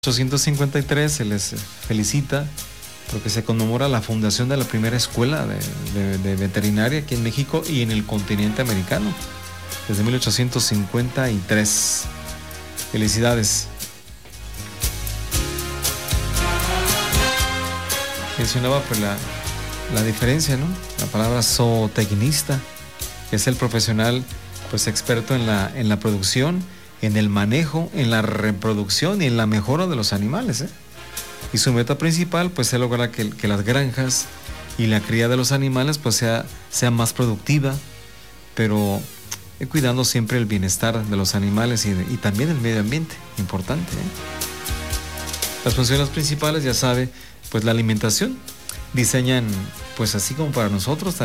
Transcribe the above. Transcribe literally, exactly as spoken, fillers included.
mil ochocientos cincuenta y tres se les felicita porque se conmemora la fundación de la primera escuela de, de, de veterinaria aquí en México y en el continente americano, desde mil ochocientos cincuenta y tres. Felicidades. Mencionaba pues la, la diferencia, ¿no? La palabra zootecnista, que es el profesional pues experto en la, en la producción, en el manejo, en la reproducción y en la mejora de los animales, ¿eh? Y su meta principal pues es lograr que, que las granjas y la cría de los animales pues sea, sea más productiva, pero eh, cuidando siempre el bienestar de los animales y, de, y también el medio ambiente, importante, ¿eh? Las funciones principales, ya sabe, pues la alimentación, diseñan pues así como para nosotros